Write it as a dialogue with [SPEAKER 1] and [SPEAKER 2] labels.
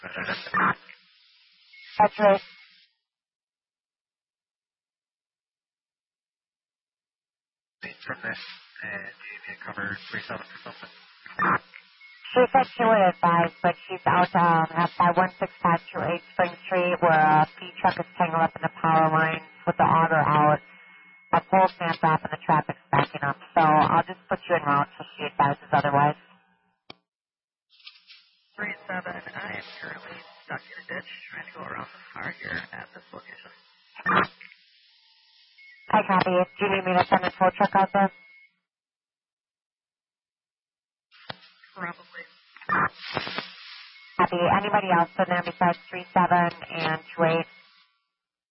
[SPEAKER 1] That's right.
[SPEAKER 2] From this, and you need to cover 37 or something.
[SPEAKER 1] She said she would advise, but she's out at by 16528 Spring Street where a feed truck is tangled up in the power lines with the auger out. A pole snapped off and the traffic's backing up. So I'll just put you en route so she advises otherwise.
[SPEAKER 2] 37, I am currently stuck in a ditch trying to go around the car here at this location.
[SPEAKER 1] I copy. Do you need me to send a tow truck out there?
[SPEAKER 2] Probably.
[SPEAKER 1] Copy. Anybody else in there besides 37 and 28?